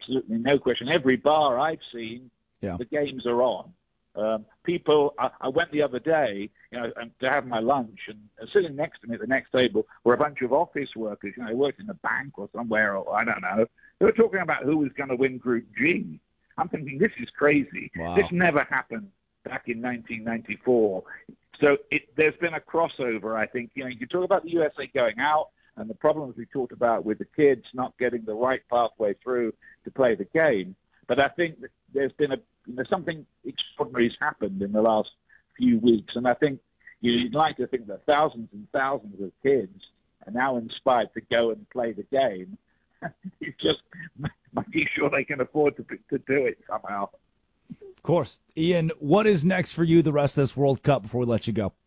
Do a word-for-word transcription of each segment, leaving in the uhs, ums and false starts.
absolutely no question. Every bar I've seen, Yeah. the games are on. Um, people, I, I went the other day, you know, and to have my lunch, and sitting next to me at the next table were a bunch of office workers. You know, they worked in a bank or somewhere, or I don't know. They were talking about who was going to win Group G. I'm thinking, this is crazy. Wow. This never happened back in nineteen ninety-four. So it, there's been a crossover, I think. You know, you talk about the U S A going out and the problems we talked about with the kids not getting the right pathway through to play the game. But I think that there's been a you know, something extraordinary has happened in the last few weeks. And I think you'd like to think that thousands and thousands of kids are now inspired to go and play the game. It's just making sure they can afford to, to do it somehow. Of course. Ian, what is next for you the rest of this World Cup before we let you go?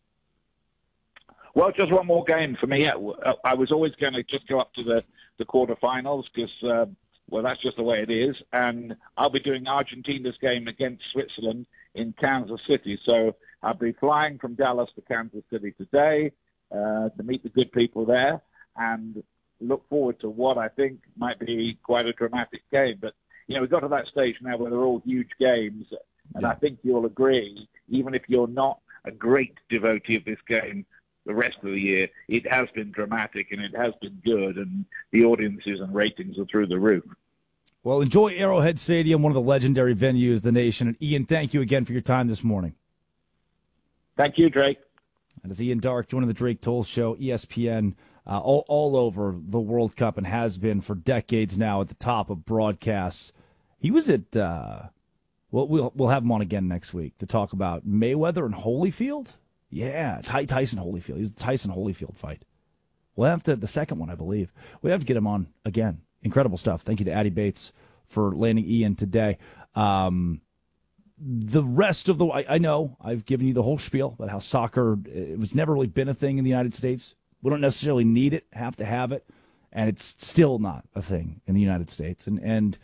Well, just one more game for me. I was always going to just go up to the, the quarterfinals because, uh, well, that's just the way it is. And I'll be doing Argentina's game against Switzerland in Kansas City. So I'll be flying from Dallas to Kansas City today uh, to meet the good people there and look forward to what I think might be quite a dramatic game. But, you know, we've got to that stage now where they're all huge games. And Yeah. I think you'll agree, even if you're not a great devotee of this game, the rest of the year, it has been dramatic and it has been good, and the audiences and ratings are through the roof. Well, enjoy Arrowhead Stadium, one of the legendary venues of the nation. And Ian, thank you again for your time this morning. Thank you, Drake. That is Ian Darke joining the Drake Toll Show, E S P N, uh, all, all over the World Cup and has been for decades now at the top of broadcasts. He was at, uh, well, we'll, we'll have him on again next week to talk about Mayweather and Holyfield. Yeah, Ty, Tyson Holyfield. He was the Tyson Holyfield fight. We'll have to, the second one, I believe. We have to get him on again. Incredible stuff. Thank you to Addie Bates for landing Ian today. Um, the rest of the, I, I know I've given you the whole spiel about how soccer, it was never really been a thing in the United States. We don't necessarily need it, have to have it, and it's still not a thing in the United States. And, and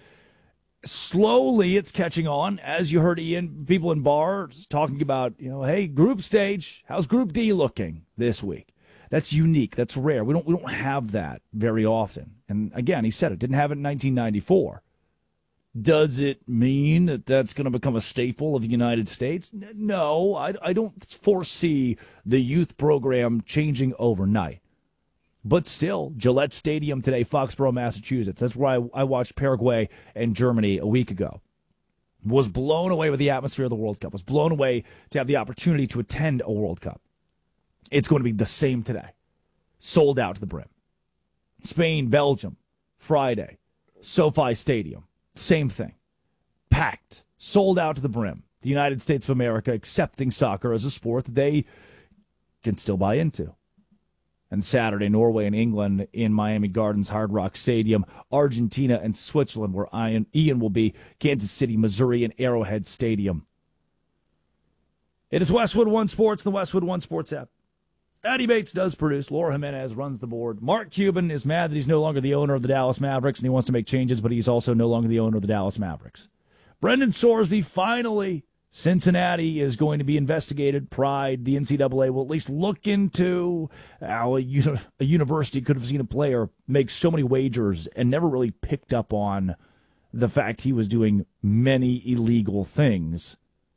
slowly it's catching on. As you heard Ian, people in bars talking about, you know, hey, group stage, how's Group D looking this week? That's unique. That's rare. We don't we don't have that very often. And again, he said it didn't have it in nineteen ninety-four. Does it mean that that's going to become a staple of the United States? No, I, I don't foresee the youth program changing overnight. But still, Gillette Stadium today, Foxborough, Massachusetts. That's where I, I watched Paraguay and Germany a week ago. Was blown away with the atmosphere of the World Cup. Was blown away to have the opportunity to attend a World Cup. It's going to be the same today. Sold out to the brim. Spain, Belgium, Friday. SoFi Stadium. Same thing. Packed. Sold out to the brim. The United States of America accepting soccer as a sport that they can still buy into. And Saturday, Norway and England in Miami Gardens, Hard Rock Stadium. Argentina and Switzerland, where Ian, Ian will be. Kansas City, Missouri, and Arrowhead Stadium. It is Westwood One Sports, the Westwood One Sports app. Addie Bates does produce. Laura Jimenez runs the board. Mark Cuban is mad that he's no longer the owner of the Dallas Mavericks, and he wants to make changes, but he's also no longer the owner of the Dallas Mavericks. Brendan Sorsby, finally, Cincinnati is going to be investigated. Pride, the N C double A will at least look into how a, uni- a university could have seen a player make so many wagers and never really picked up on the fact he was doing many illegal things.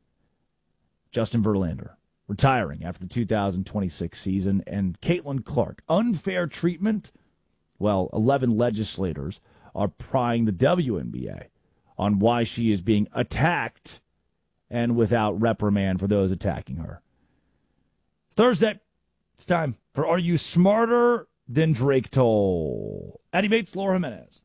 Justin Verlander retiring after the two thousand twenty-six season, and Caitlin Clark. Unfair treatment? Well, eleven legislators are prying the W N B A on why she is being attacked and without reprimand for those attacking her. Thursday, it's time for Are You Smarter Than Drake Toll? Addie Bates, Laura Jimenez.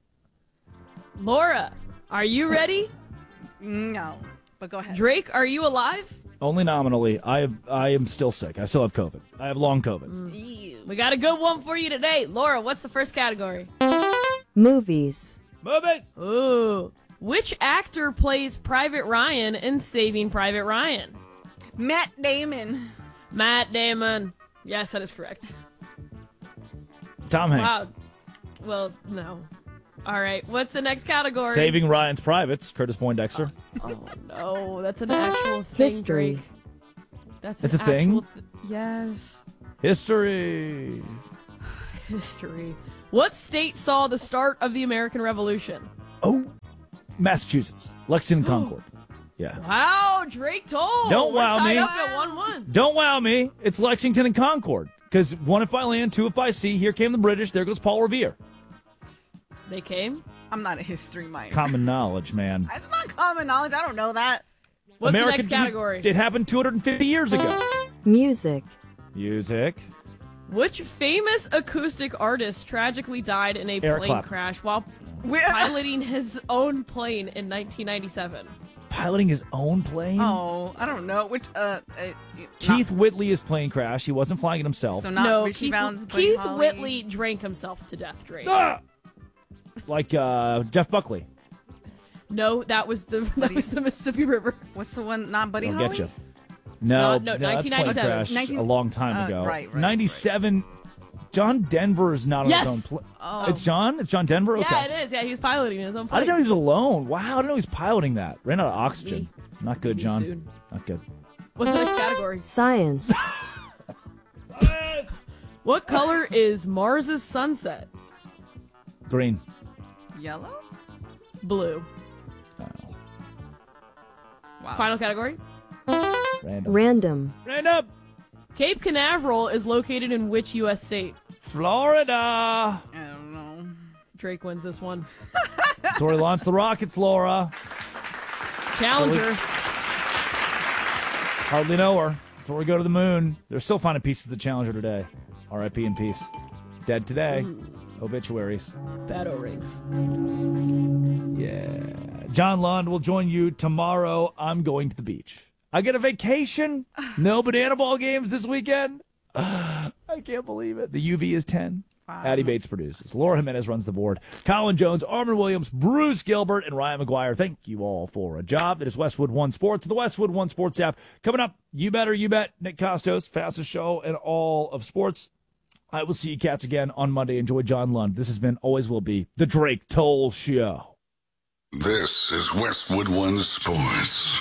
Laura, are you ready? No, but go ahead. Drake, are you alive? Only nominally. I have, I am still sick. I still have COVID. I have long COVID. Mm. We got a good one for you today. Laura, what's the first category? Movies. Movies! Ooh. Which actor plays Private Ryan in Saving Private Ryan? Matt Damon. Matt Damon. Yes, that is correct. Tom Hanks. Wow. Well, no. All right. What's the next category? Saving Ryan's Privates, Curtis Poindexter. Oh, no. That's an actual thing, History. Drake. That's It's an a thing? actual th- yes. History. History. What state saw the start of the American Revolution? Oh. Massachusetts. Lexington Concord. Yeah. Wow, Drake Toll. Don't We're wow tied me. up at one one. Don't wow me. It's Lexington and Concord. Because one if by land, two if by sea. Here came the British. There goes Paul Revere. They came? I'm not a history minor. Common knowledge, man. It's not common knowledge. I don't know that. What's America, the next category? It happened two hundred fifty years ago. Music. Music. Which famous acoustic artist tragically died in a Eric plane Clapton. crash while We're- piloting his own plane in nineteen ninety-seven? Piloting his own plane? Oh, I don't know. Which, uh, uh Keith not, Whitley's plane crashed. He wasn't flying it himself. so not no, Richie Keith, Valens, Buddy Keith Holly. Whitley drank himself to death, Drake. Ah! Like uh, Jeff Buckley. No, that was the that was the Mississippi River. What's the one? Not Buddy I'll Holly? get you. No, No, no, that's plane nineteen ninety-seven. crash nineteen a long time uh, ago. right, right, ninety-seven. John Denver is not on Yes! his own plane. Oh. It's John? It's John Denver? Okay. Yeah, it is. Yeah, he was piloting his own I plane. didn't know he was alone. Wow, I didn't know he was piloting that. Ran out of oxygen. Me. Not good, Me John. soon. Not good. What's the next category? Science. What color is Mars's sunset? Green. Yellow? Blue. Wow. Final category? Random. Random. Random. Cape Canaveral is located in which U S state? Florida. I don't know. Drake wins this one. That's where he launched the rockets, Laura. Challenger. Hardly know her. That's where we go to the moon. They're still finding pieces of the Challenger today. R I P in peace. Dead today. Obituaries. Bad O-rings. Yeah. John Lund will join you tomorrow. I'm going to the beach. I get a vacation. No banana ball games this weekend. I can't believe it. The U V is ten. Wow. Addie Bates produces. Laura Jimenez runs the board. Colin Jones, Armin Williams, Bruce Gilbert, and Ryan McGuire. Thank you all for a job. It is Westwood One Sports, the Westwood One Sports app. Coming up, You Better, You Bet. Nick Costos, fastest show in all of sports. I will see you cats again on Monday. Enjoy John Lund. This has been, always will be, the Drake Toll Show. This is Westwood One Sports.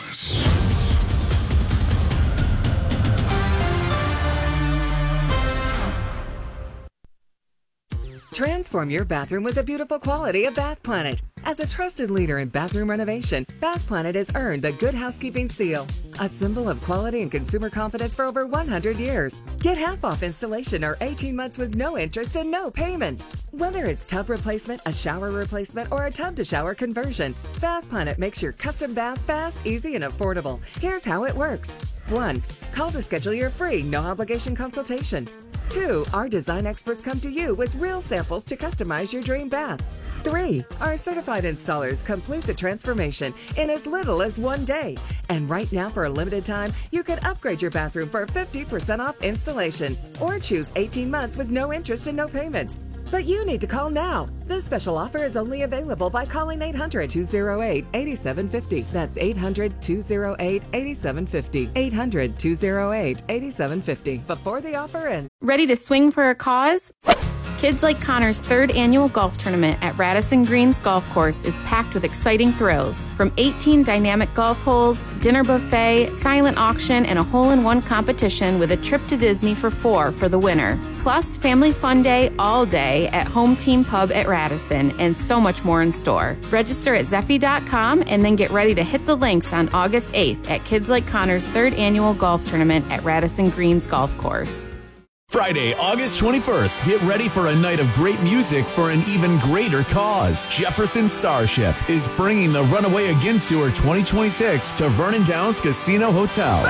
Transform your bathroom with the beautiful quality of Bath Planet. As a trusted leader in bathroom renovation, Bath Planet has earned the Good Housekeeping seal, a symbol of quality and consumer confidence for over one hundred years. Get half off installation or eighteen months with no interest and no payments. Whether it's tub replacement, a shower replacement, or a tub-to-shower conversion, Bath Planet makes your custom bath fast, easy, and affordable. Here's how it works. One, call to schedule your free, no-obligation consultation. Two, our design experts come to you with real samples to customize your dream bath. Three, our certified installers complete the transformation in as little as one day. And right now, for a limited time, you can upgrade your bathroom for fifty percent off installation or choose eighteen months with no interest and no payments. But you need to call now. This special offer is only available by calling eight hundred, two oh eight, eight seven five oh. That's eight hundred, two oh eight, eight seven five oh. eight hundred, two oh eight, eight seven five oh. Before the offer ends. Ready to swing for a cause? Kids Like Connor's third annual golf tournament at Radisson Greens Golf Course is packed with exciting thrills. From eighteen dynamic golf holes, dinner buffet, silent auction, and a hole-in-one competition with a trip to Disney for four for the winner. Plus, family fun day all day at Home Team Pub at Radisson, and so much more in store. Register at Zeffy dot com and then get ready to hit the links on August eighth at Kids Like Connor's third annual golf tournament at Radisson Greens Golf Course. Friday, August twenty-first, get ready for a night of great music for an even greater cause. Jefferson Starship is bringing the Runaway Again Tour twenty twenty-six to Vernon Downs Casino Hotel.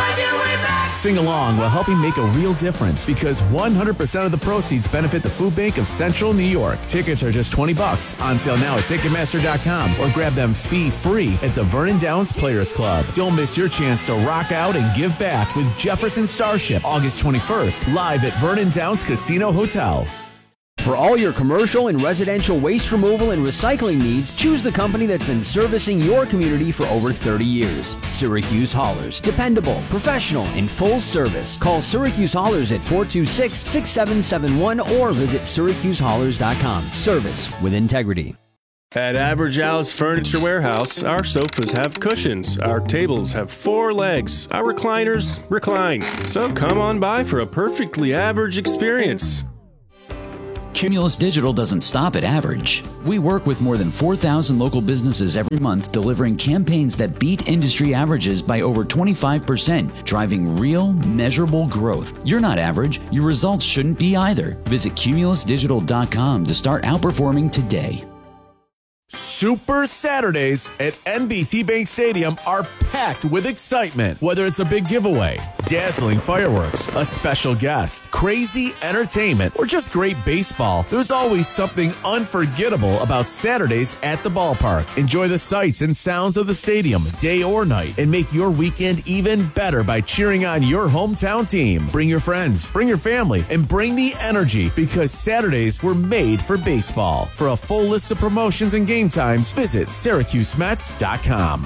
Sing along while helping make a real difference because one hundred percent of the proceeds benefit the Food Bank of Central New York. Tickets are just twenty bucks, on sale now at Ticketmaster dot com or grab them fee-free at the Vernon Downs Players Club. Don't miss your chance to rock out and give back with Jefferson Starship, August twenty-first, live at Vernon Vernon Downs Casino Hotel. For all your commercial and residential waste removal and recycling needs, choose the company that's been servicing your community for over thirty years. Syracuse Haulers. Dependable, professional, and full service. Call Syracuse Haulers at four two six, six seven seven one or visit Syracuse Haulers dot com. Service with integrity. At Average Al's Furniture Warehouse, our sofas have cushions, our tables have four legs, our recliners recline. So come on by for a perfectly average experience. Cumulus Digital doesn't stop at average. We work with more than four thousand local businesses every month, delivering campaigns that beat industry averages by over twenty-five percent, driving real, measurable growth. You're not average. Your results shouldn't be either. Visit cumulus digital dot com to start outperforming today. Super Saturdays at N B T Bank Stadium are packed with excitement. Whether it's a big giveaway, dazzling fireworks, a special guest, crazy entertainment, or just great baseball, there's always something unforgettable about Saturdays at the ballpark. Enjoy the sights and sounds of the stadium, day or night, and make your weekend even better by cheering on your hometown team. Bring your friends, bring your family, and bring the energy, because Saturdays were made for baseball. For a full list of promotions and games, times, visit Syracuse Mets dot com.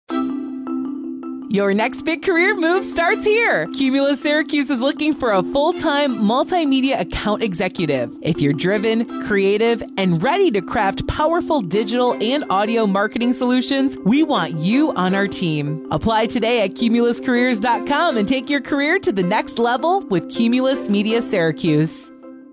Your next big career move starts here. Cumulus Syracuse is looking for a full-time multimedia account executive. If you're driven, creative, and ready to craft powerful digital and audio marketing solutions, we want you on our team. Apply today at cumulus careers dot com and take your career to the next level with Cumulus Media Syracuse.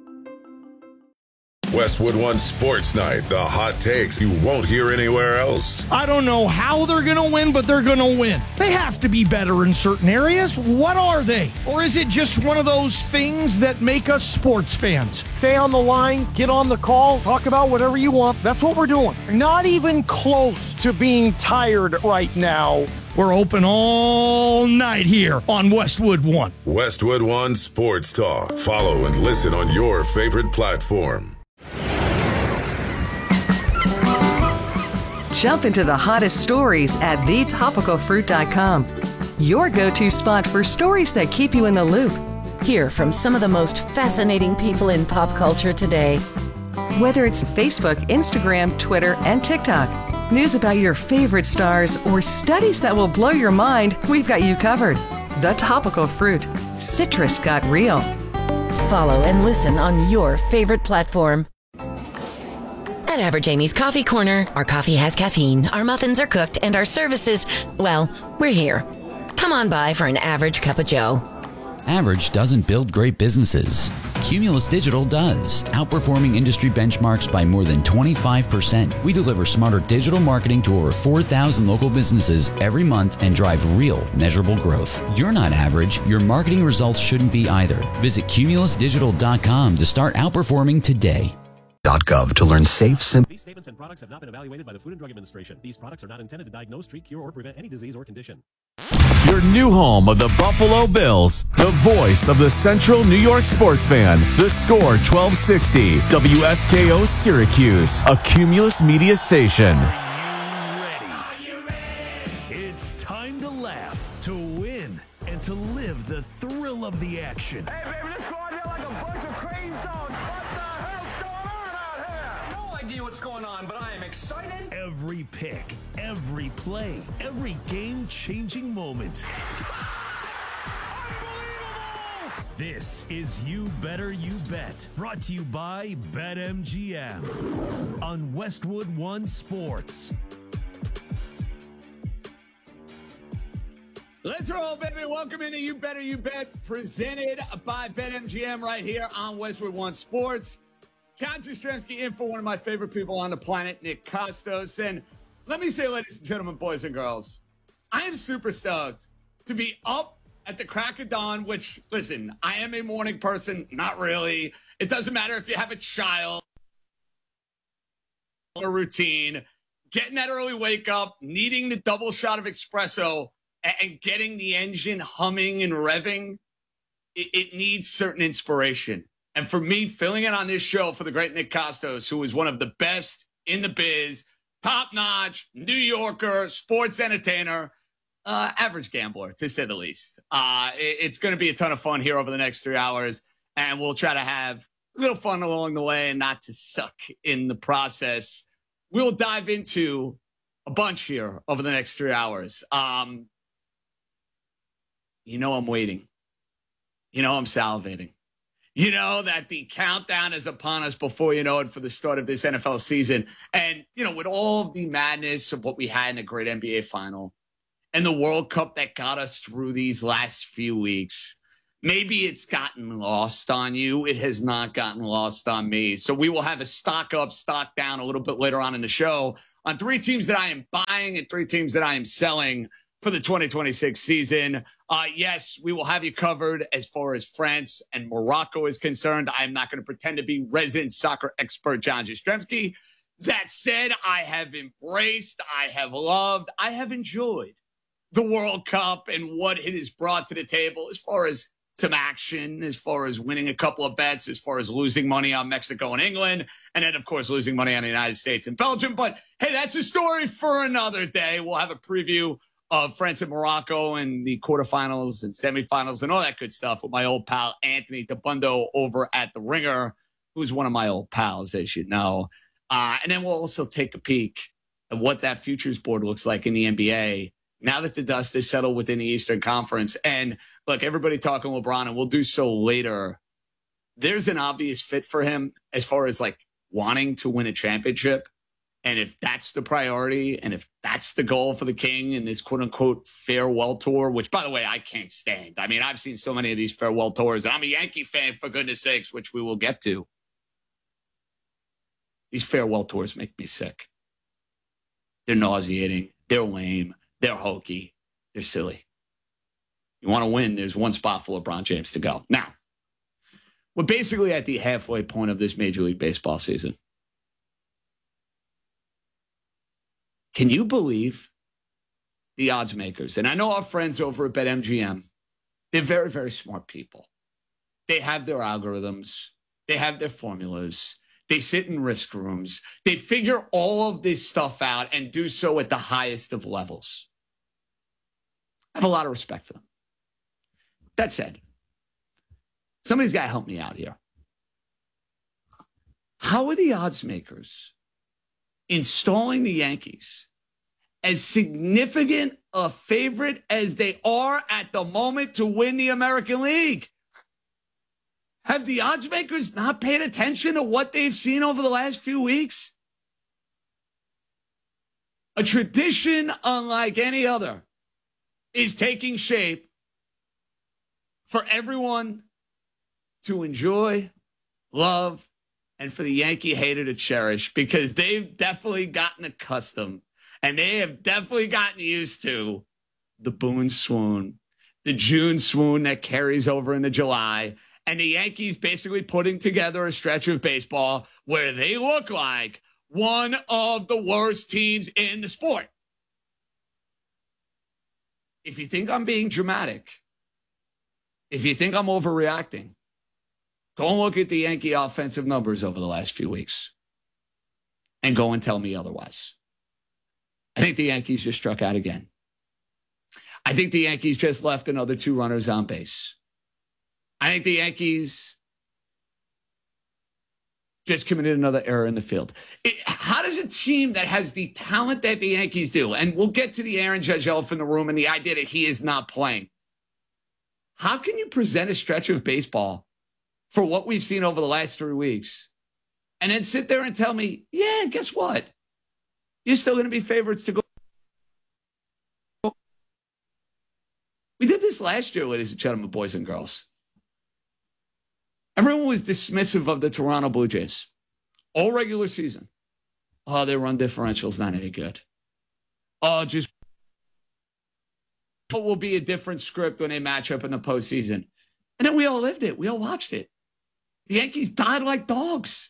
Westwood One Sports Night, the hot takes you won't hear anywhere else. I don't know how they're going to win, but they're going to win. They have to be better in certain areas. What are they? Or is it just one of those things that make us sports fans? Stay on the line, get on the call, talk about whatever you want. That's what we're doing. Not even close to being tired right now. We're open all night here on Westwood One. Westwood One Sports Talk. Follow and listen on your favorite platform. Jump into the hottest stories at the topical fruit dot com. Your go-to spot for stories that keep you in the loop. Hear from some of the most fascinating people in pop culture today. Whether it's Facebook, Instagram, Twitter, and TikTok, news about your favorite stars, or studies that will blow your mind, we've got you covered. The Topical Fruit. Citrus got real. Follow and listen on your favorite platform. At Average Amy's Coffee Corner, our coffee has caffeine, our muffins are cooked, and our services, well, we're here. Come on by for an average cup of joe. Average doesn't build great businesses. Cumulus Digital does, outperforming industry benchmarks by more than twenty-five percent. We deliver smarter digital marketing to over four thousand local businesses every month and drive real, measurable growth. You're not average. Your marketing results shouldn't be either. Visit cumulus digital dot com to start outperforming today. .gov to learn safe, simple. These statements and products have not been evaluated by the Food and Drug Administration. These products are not intended to diagnose, treat, cure, or prevent any disease or condition. Your new home of the Buffalo Bills, the voice of the Central New York sports fan. The Score twelve sixty, W S K O Syracuse, a Cumulus Media station. It's time to laugh, to win, and to live the thrill of the action. Hey, baby, let's go out there like a bunch of crazy dogs. What the hell's going on out here? No idea what's going on, but I am excited. Every pick, every play, every game-changing moment. This is You Better You Bet, brought to you by BetMGM on Westwood One Sports. Let's roll, baby. Welcome into You Better You Bet, presented by BetMGM right here on Westwood One Sports. John Jastrzemski in for one of my favorite people on the planet, Nick Kostos. And let me say, ladies and gentlemen, boys and girls, I am super stoked to be up at the crack of dawn, which, listen, I am a morning person. Not really. It doesn't matter if you have a child or a routine. Getting that early wake up, needing the double shot of espresso, and getting the engine humming and revving, it, it needs certain inspiration. And for me, filling in on this show for the great Nick Kostos, who is one of the best in the biz, top-notch, New Yorker, sports entertainer, uh, average gambler, to say the least. Uh, it, it's going to be a ton of fun here over the next three hours, and we'll try to have a little fun along the way and not to suck in the process. We'll dive into a bunch here over the next three hours. Um, You know I'm waiting. You know I'm salivating. You know that the countdown is upon us before you know it for the start of this N F L season. And, you know, with all the madness of what we had in a great N B A final and the World Cup that got us through these last few weeks, maybe it's gotten lost on you. It has not gotten lost on me. So we will have a stock up, stock down a little bit later on in the show on three teams that I am buying and three teams that I am selling for the twenty twenty-six season. Uh, yes, we will have you covered as far as France and Morocco is concerned. I'm not going to pretend to be resident soccer expert John Jastrzemski. That said, I have embraced, I have loved, I have enjoyed the World Cup and what it has brought to the table as far as some action, as far as winning a couple of bets, as far as losing money on Mexico and England, and then, of course, losing money on the United States and Belgium. But, hey, that's a story for another day. We'll have a preview of France and Morocco and the quarterfinals and semifinals and all that good stuff with my old pal Anthony Tabundo over at The Ringer, who's one of my old pals, as you know. Uh, and then we'll also take a peek at what that futures board looks like in the N B A now that the dust is settled within the Eastern Conference. And look, everybody talking LeBron, and we'll do so later. There's an obvious fit for him as far as like wanting to win a championship. And if that's the priority, and if that's the goal for the King in this quote unquote farewell tour, which by the way, I can't stand. I mean, I've seen so many of these farewell tours, and I'm a Yankee fan for goodness sakes, which we will get to. These farewell tours make me sick. They're nauseating. They're lame. They're hokey. They're silly. You want to win, there's one spot for LeBron James to go. Now, we're basically at the halfway point of this Major League Baseball season. Can you believe the odds makers? And I know our friends over at BetMGM, they're very, very smart people. They have their algorithms. They have their formulas. They sit in risk rooms. They figure all of this stuff out and do so at the highest of levels. I have a lot of respect for them. That said, somebody's got to help me out here. How are the odds makers installing the Yankees as significant a favorite as they are at the moment to win the American League? Have the odds makers not paid attention to what they've seen over the last few weeks? A tradition unlike any other is taking shape for everyone to enjoy, love, and for the Yankee hater to cherish, because they've definitely gotten accustomed and they have definitely gotten used to the Boone swoon, the June swoon that carries over into July. And the Yankees basically putting together a stretch of baseball where they look like one of the worst teams in the sport. If you think I'm being dramatic, if you think I'm overreacting, go and look at the Yankee offensive numbers over the last few weeks and go and tell me otherwise. I think the Yankees just struck out again. I think the Yankees just left another two runners on base. I think the Yankees just committed another error in the field. It, how does a team that has the talent that the Yankees do, and we'll get to the Aaron Judge elephant in the room and the idea that he is not playing, how can you present a stretch of baseball for what we've seen over the last three weeks and then sit there and tell me, yeah, guess what? You're still going to be favorites to go. We did this last year, ladies and gentlemen, boys and girls. Everyone was dismissive of the Toronto Blue Jays all regular season. Oh, their run differential's not any good. Oh, just it will be a different script when they match up in the postseason. And then we all lived it. We all watched it. The Yankees died like dogs.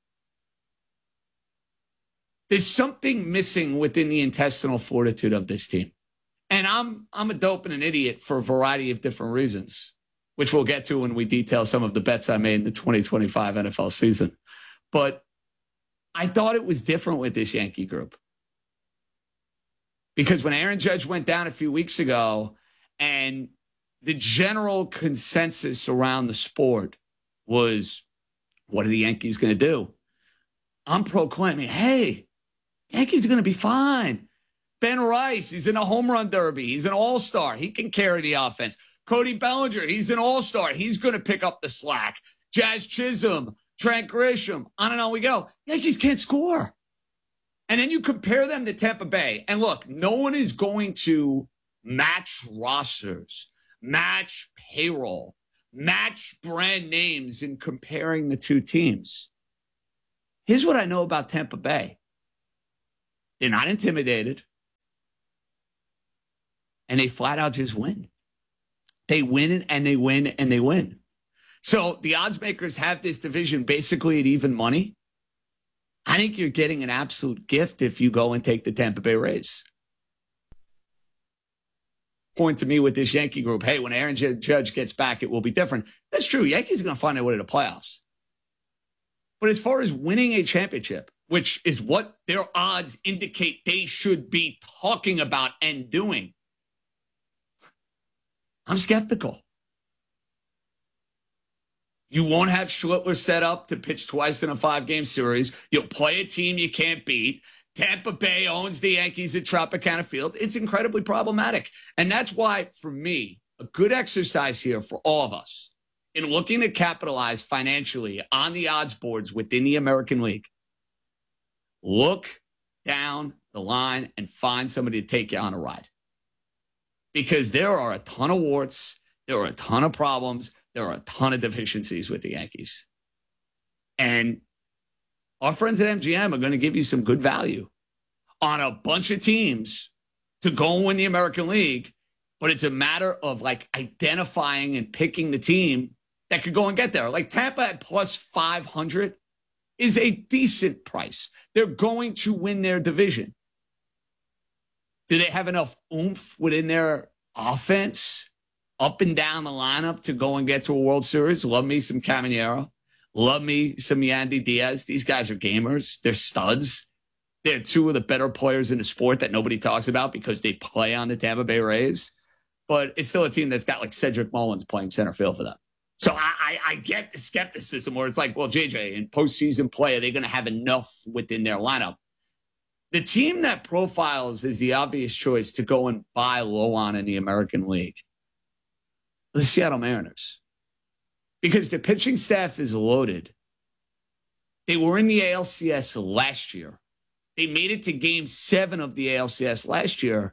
There's something missing within the intestinal fortitude of this team. And I'm I'm a dope and an idiot for a variety of different reasons, which we'll get to when we detail some of the bets I made in the twenty twenty-five N F L season. But I thought it was different with this Yankee group. Because when Aaron Judge went down a few weeks ago, and the general consensus around the sport was, what are the Yankees going to do? I'm proclaiming, hey, Yankees are going to be fine. Ben Rice, he's in a home run derby. He's an all-star. He can carry the offense. Cody Bellinger, he's an all-star. He's going to pick up the slack. Jazz Chisholm, Trent Grisham, on and on we go. Yankees can't score. And then you compare them to Tampa Bay. And look, no one is going to match rosters, match payroll, match brand names in comparing the two teams. Here's what I know about Tampa Bay. They're not intimidated. And they flat out just win. They win and they win and they win. So the odds makers have this division basically at even money. I think you're getting an absolute gift if you go and take the Tampa Bay Rays. Point to me with this Yankee group, hey, when Aaron Judge gets back, it will be different. That's true. Yankees are going to find their way to the playoffs. But as far as winning a championship, which is what their odds indicate they should be talking about and doing, I'm skeptical. You won't have Schlittler set up to pitch twice in a five-game series. You'll play a team you can't beat. Tampa Bay owns the Yankees at Tropicana Field. It's incredibly problematic. And that's why, for me, a good exercise here for all of us in looking to capitalize financially on the odds boards within the American League, look down the line and find somebody to take you on a ride. Because there are a ton of warts. There are a ton of problems. There are a ton of deficiencies with the Yankees. And our friends at M G M are going to give you some good value on a bunch of teams to go and win the American League. But it's a matter of like identifying and picking the team that could go and get there. Like Tampa at plus five hundred is a decent price. They're going to win their division. Do they have enough oomph within their offense up and down the lineup to go and get to a World Series? Love me some Caminero. Love me some Yandy Diaz. These guys are gamers. They're studs. They're two of the better players in the sport that nobody talks about because they play on the Tampa Bay Rays. But it's still a team that's got like Cedric Mullins playing center field for them. So I, I, I get the skepticism where it's like, well, J J, in postseason play, are they going to have enough within their lineup? The team that profiles is the obvious choice to go and buy low on in the American League, the Seattle Mariners. Because the pitching staff is loaded. They were in the A L C S last year. They made it to game seven of the A L C S last year.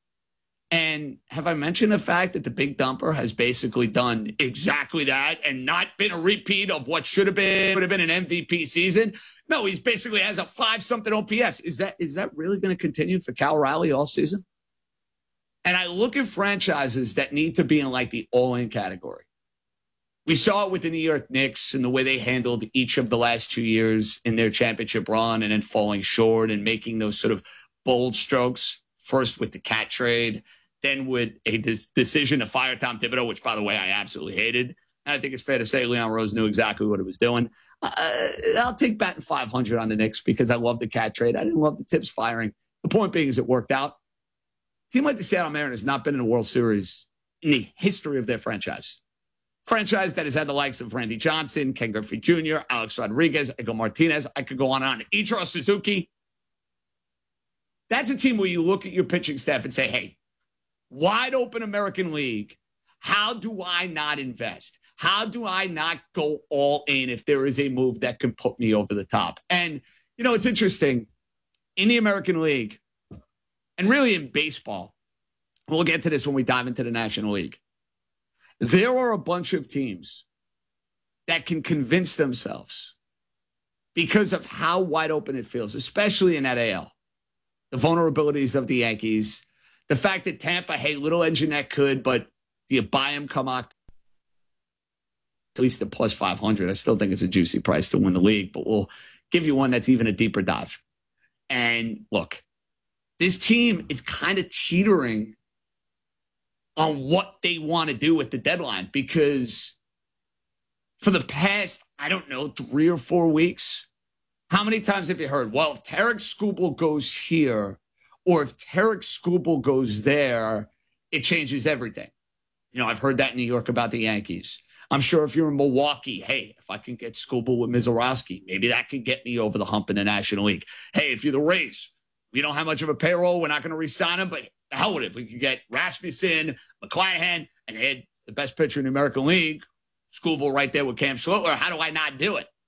And have I mentioned the fact that the Big Dumper has basically done exactly that and not been a repeat of what should have been, would have been an M V P season? No, he's basically has a five-something O P S. Is that is that really going to continue for Cal Raleigh all season? And I look at franchises that need to be in like the all-in category. We saw it with the New York Knicks and the way they handled each of the last two years in their championship run and then falling short and making those sort of bold strokes, first with the Cat trade, then with a des- decision to fire Tom Thibodeau, which, by the way, I absolutely hated. And I think it's fair to say Leon Rose knew exactly what he was doing. Uh, I'll take batting five hundred on the Knicks because I love the Cat trade. I didn't love the Tibbs firing. The point being is it worked out. A team like the Seattle Mariners has not been in a World Series in the history of their franchise. Franchise that has had the likes of Randy Johnson, Ken Griffey Junior, Alex Rodriguez, Edgar Martinez. I could go on and on. Ichiro Suzuki. That's a team where you look at your pitching staff and say, hey, wide open American League, how do I not invest? How do I not go all in if there is a move that can put me over the top? And, you know, it's interesting. In the American League, and really in baseball, we'll get to this when we dive into the National League, there are a bunch of teams that can convince themselves because of how wide open it feels, especially in that A L. The vulnerabilities of the Yankees, the fact that Tampa, hey, little engine that could, but do you buy him come October? At least at plus five hundred. I still think it's a juicy price to win the league, but we'll give you one that's even a deeper dive. And look, this team is kind of teetering on what they want to do with the deadline because for the past, I don't know, three or four weeks, how many times have you heard, well, if Tarik Skubal goes here or if Tarik Skubal goes there, it changes everything. You know, I've heard that in New York about the Yankees. I'm sure if you're in Milwaukee, hey, if I can get Skubal with Mizorowski, maybe that could get me over the hump in the National League. Hey, if you're the Rays, we don't have much of a payroll. We're not going to re-sign him, but the hell with it. We could get Rasmussen, McClanahan, and had the best pitcher in the American League, Skubal right there with Cam Schlittler. How do I not do it?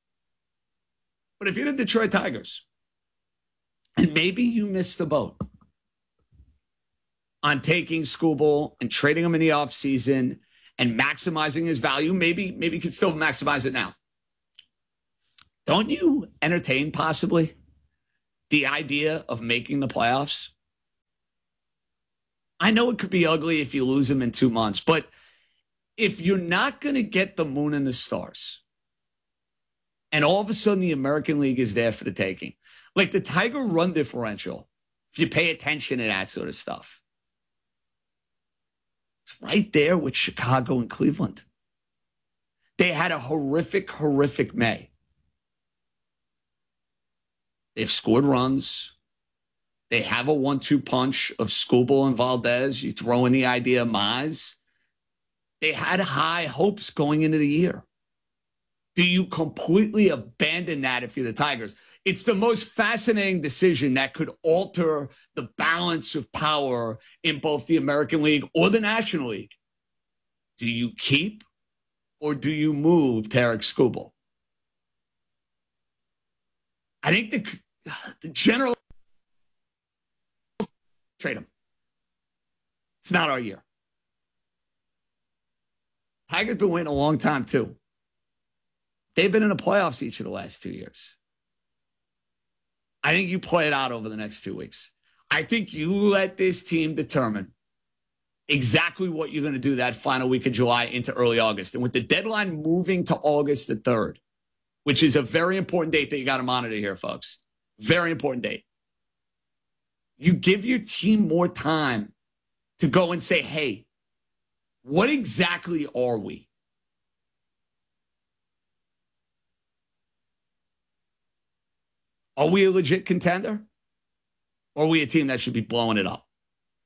But if you're the Detroit Tigers, and maybe you missed the boat on taking Skubal and trading him in the offseason and maximizing his value, maybe maybe he can still maximize it now. Don't you entertain possibly the idea of making the playoffs? I know it could be ugly if you lose him in two months, but if you're not going to get the moon and the stars, and all of a sudden the American League is there for the taking, like the Tiger run differential, if you pay attention to that sort of stuff, it's right there with Chicago and Cleveland. They had a horrific, horrific May. They've scored runs. They have a one two punch of Skubal and Valdez. You throw in the idea of Mize. They had high hopes going into the year. Do you completely abandon that if you're the Tigers? It's the most fascinating decision that could alter the balance of power in both the American League or the National League. Do you keep or do you move Tarik Skubal? I think the, the general trade him. It's not our year. Tigers been waiting a long time too. They've been in the playoffs each of the last two years. I think you play it out over the next two weeks. I think you let this team determine exactly what you're going to do that final week of July into early August. And with the deadline moving to August the third, which is a very important date that you got to monitor here, folks. Very important date. You give your team more time to go and say, hey, what exactly are we? Are we a legit contender? Or are we a team that should be blowing it up?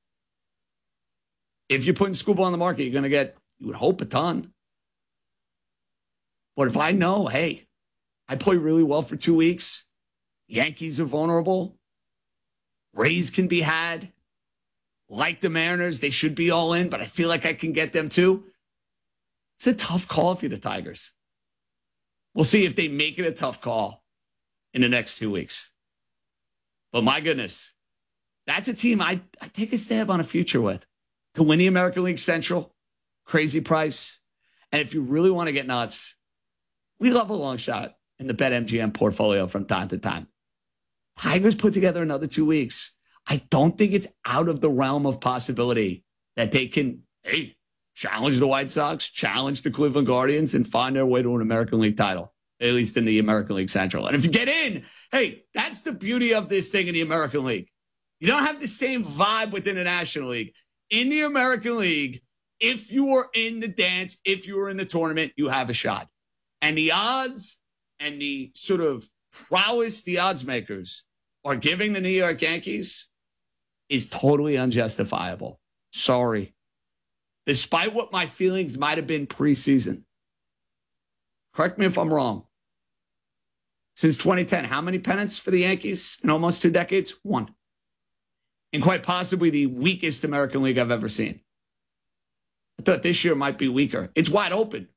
If you're putting Skubal on the market, you're going to get, you would hope, a ton. But if I know, hey, I play really well for two weeks, Yankees are vulnerable, Rays can be had, like the Mariners, they should be all in, but I feel like I can get them too. It's a tough call if you're the Tigers. We'll see if they make it a tough call in the next two weeks. But my goodness, that's a team I I take a stab on a future with. To win the American League Central, crazy price. And if you really want to get nuts, we love a long shot in the BetMGM portfolio from time to time. Tigers put together another two weeks. I don't think it's out of the realm of possibility that they can, hey, challenge the White Sox, challenge the Cleveland Guardians, and find their way to an American League title, at least in the American League Central. And if you get in, hey, that's the beauty of this thing in the American League. You don't have the same vibe within the National League. In the American League, if you are in the dance, if you are in the tournament, you have a shot. And the odds and the sort of prowess the odds makers are giving the New York Yankees is totally unjustifiable. Sorry. Despite what my feelings might have been preseason. Correct me if I'm wrong. Since twenty ten, how many pennants for the Yankees in almost two decades? One. And quite possibly the weakest American League I've ever seen. I thought this year might be weaker. It's wide open.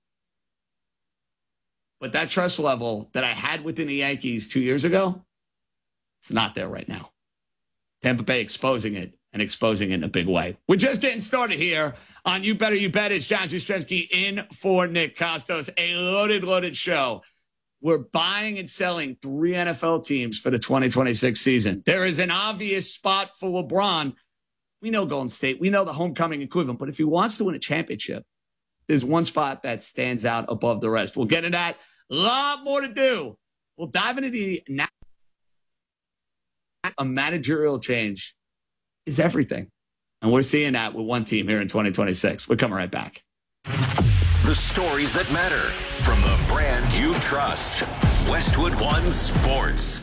But that trust level that I had within the Yankees two years ago, it's not there right now. Tampa Bay exposing it and exposing it in a big way. We're just getting started here on You Better You Bet. It's John Zastremski in for Nick Costos. A loaded, loaded show. We're buying and selling three N F L teams for the twenty twenty-six season. There is an obvious spot for LeBron. We know Golden State. We know the homecoming in Cleveland. But if he wants to win a championship, there's one spot that stands out above the rest. We'll get into that. A lot more to do. We'll dive into the a managerial change is everything. And we're seeing that with one team here in twenty twenty-six. We're coming right back. The stories that matter from the brand you trust. Westwood One Sports.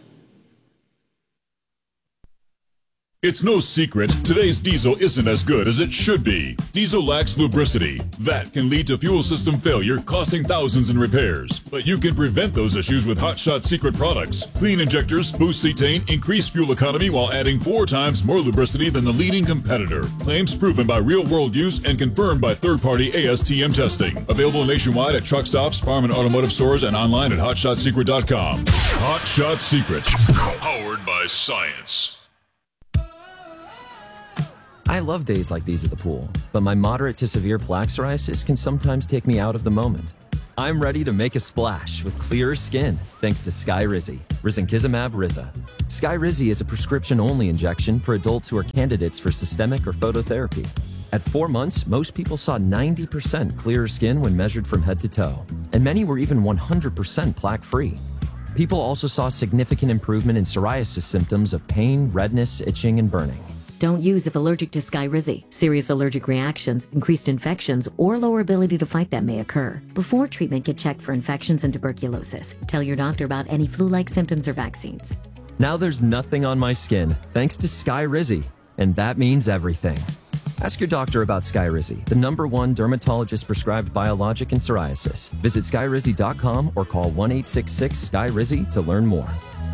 It's no secret, today's diesel isn't as good as it should be. Diesel lacks lubricity. That can lead to fuel system failure, costing thousands in repairs. But you can prevent those issues with Hot Shot Secret products. Clean injectors, boost cetane, increase fuel economy while adding four times more lubricity than the leading competitor. Claims proven by real-world use and confirmed by third-party A S T M testing. Available nationwide at truck stops, farm and automotive stores, and online at hot shot secret dot com. Hot Shot Secret. Powered by science. I love days like these at the pool, but my moderate to severe plaque psoriasis can sometimes take me out of the moment. I'm ready to make a splash with clearer skin thanks to Skyrizi, risankizumab Riza. Skyrizi is a prescription-only injection for adults who are candidates for systemic or phototherapy. At four months, most people saw ninety percent clearer skin when measured from head to toe, and many were even one hundred percent plaque-free. People also saw significant improvement in psoriasis symptoms of pain, redness, itching, and burning. Don't use if allergic to Skyrizi. Serious allergic reactions, increased infections, or lower ability to fight them may occur. Before treatment, get checked for infections and tuberculosis. Tell your doctor about any flu-like symptoms or vaccines. Now there's nothing on my skin thanks to Skyrizi, and that means everything. Ask your doctor about Skyrizi, the number one dermatologist-prescribed biologic in psoriasis. Visit skyrizi dot com or call one eight six six Skyrizi to learn more.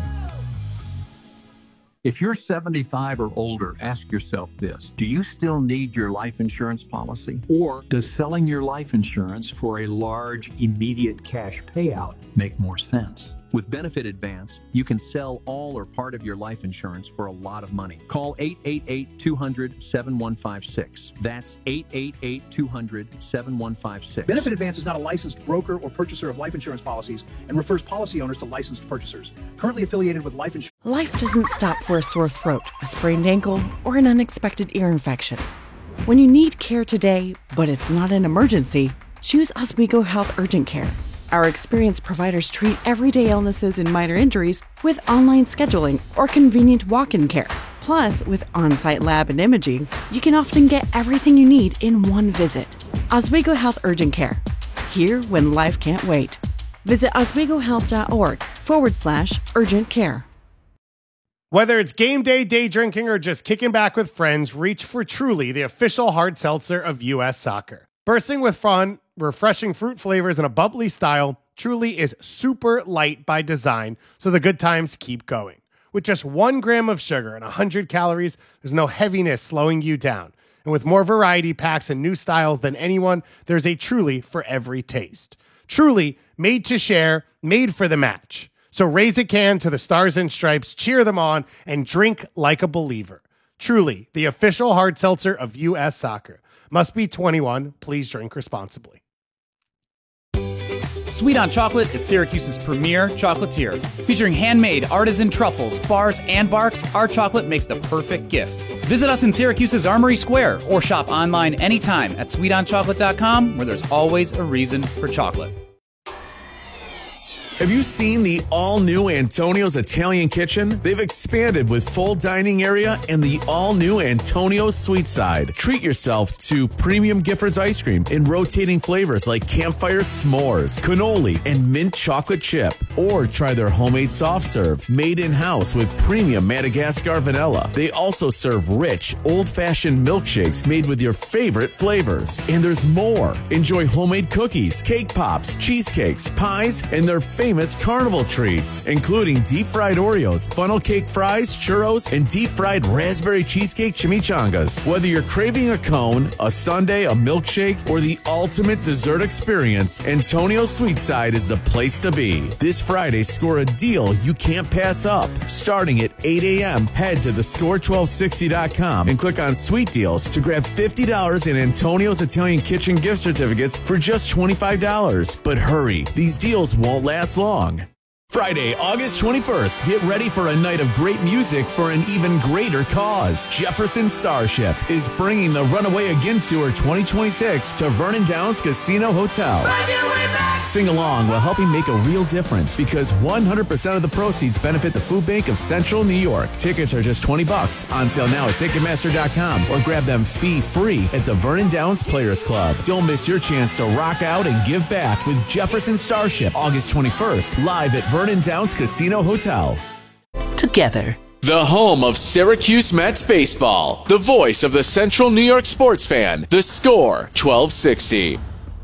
If you're seventy-five or older, ask yourself this. Do you still need your life insurance policy? Or does selling your life insurance for a large, immediate cash payout make more sense? With Benefit Advance, you can sell all or part of your life insurance for a lot of money. Call eight eight eight, two hundred, seven one five six. That's eight eight eight, two hundred, seven one five six. Benefit Advance is not a licensed broker or purchaser of life insurance policies and refers policy owners to licensed purchasers. Currently affiliated with Life Insurance. Life doesn't stop for a sore throat, a sprained ankle, or an unexpected ear infection. When you need care today, but it's not an emergency, choose Oswego Health Urgent Care. Our experienced providers treat everyday illnesses and minor injuries with online scheduling or convenient walk-in care. Plus, with on-site lab and imaging, you can often get everything you need in one visit. Oswego Health Urgent Care. Here when life can't wait. Visit oswegohealth.org forward slash urgent care. Whether it's game day, day drinking, or just kicking back with friends, reach for Truly, the official hard seltzer of U S Soccer. Bursting with fun, refreshing fruit flavors, and a bubbly style, Truly is super light by design, so the good times keep going. With just one gram of sugar and one hundred calories, there's no heaviness slowing you down. And with more variety packs and new styles than anyone, there's a Truly for every taste. Truly, made to share, made for the match. So raise a can to the Stars and Stripes, cheer them on, and drink like a believer. Truly, the official hard seltzer of U S Soccer. Must be twenty-one. Please drink responsibly. Sweet on Chocolate is Syracuse's premier chocolatier. Featuring handmade artisan truffles, bars, and barks, our chocolate makes the perfect gift. Visit us in Syracuse's Armory Square or shop online anytime at sweet on chocolate dot com, where there's always a reason for chocolate. Have you seen the all-new Antonio's Italian Kitchen? They've expanded with full dining area and the all-new Antonio's Sweet Side. Treat yourself to premium Giffords ice cream in rotating flavors like campfire s'mores, cannoli, and mint chocolate chip. Or try their homemade soft serve, made in-house with premium Madagascar vanilla. They also serve rich, old-fashioned milkshakes made with your favorite flavors. And there's more. Enjoy homemade cookies, cake pops, cheesecakes, pies, and their favorite famous carnival treats, including deep-fried Oreos, funnel cake fries, churros, and deep-fried raspberry cheesecake chimichangas. Whether you're craving a cone, a sundae, a milkshake, or the ultimate dessert experience, Antonio's Sweet Side is the place to be. This Friday, score a deal you can't pass up. Starting at eight a.m., head to the score twelve sixty dot com and click on Sweet Deals to grab fifty dollars in Antonio's Italian Kitchen gift certificates for just twenty-five dollars. But hurry, these deals won't last long. Friday, August twenty-first, get ready for a night of great music for an even greater cause. Jefferson Starship is bringing the Runaway Again Tour twenty twenty-six to Vernon Downs Casino Hotel. Sing along while helping make a real difference because one hundred percent of the proceeds benefit the Food Bank of Central New York. Tickets are just twenty bucks. On sale now at Ticketmaster dot com or grab them fee-free at the Vernon Downs Players Club. Don't miss your chance to rock out and give back with Jefferson Starship, August twenty-first, live at Vernon Downs Casino Hotel. Together. The home of Syracuse Mets baseball. The voice of the Central New York sports fan. The Score, twelve sixty.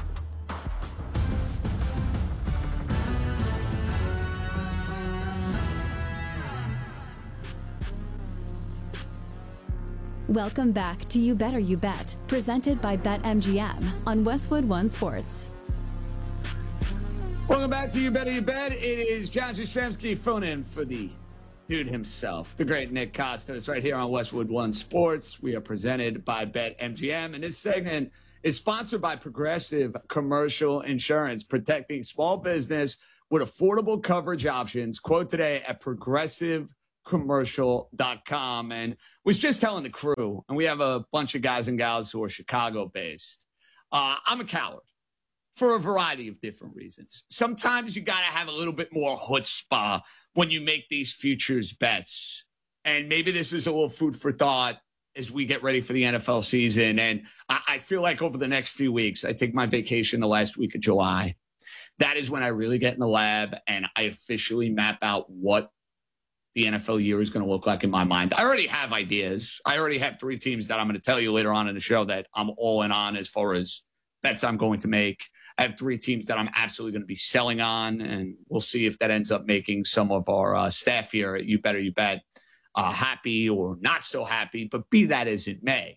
Welcome back to You Better You Bet, presented by BetMGM on Westwood One Sports. Welcome back to You Better You Bet. It is John Jastrzemski phone in for the dude himself, the great Nick Costos, right here on Westwood One Sports. We are presented by BetMGM, and this segment is sponsored by Progressive Commercial Insurance, protecting small business with affordable coverage options. Quote today at progressive commercial dot com. And was just telling the crew, and we have a bunch of guys and gals who are Chicago-based. Uh, I'm a coward for a variety of different reasons. Sometimes you got to have a little bit more chutzpah when you make these futures bets. And maybe this is a little food for thought as we get ready for the N F L season. And I, I feel like over the next few weeks, I take my vacation the last week of July. That is when I really get in the lab and I officially map out what the N F L year is going to look like in my mind. I already have ideas. I already have three teams that I'm going to tell you later on in the show that I'm all in on as far as bets I'm going to make. I have three teams that I'm absolutely going to be selling on, and we'll see if that ends up making some of our uh, staff here at You Better You Bet uh, happy or not so happy, but be that as it may.